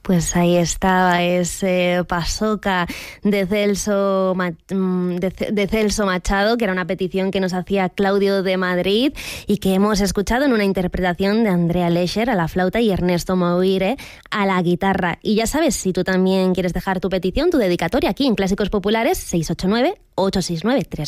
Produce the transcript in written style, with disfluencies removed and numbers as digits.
Pues ahí estaba ese Pasoca de Celso Machado, que era una petición que nos hacía Claudio de Madrid y que hemos escuchado en una interpretación de Andrea Lescher a la flauta y Ernesto Moire a la guitarra. Y ya sabes, si tú también quieres dejar tu petición, tu dedicatoria aquí en Clásicos Populares, 689-869-3.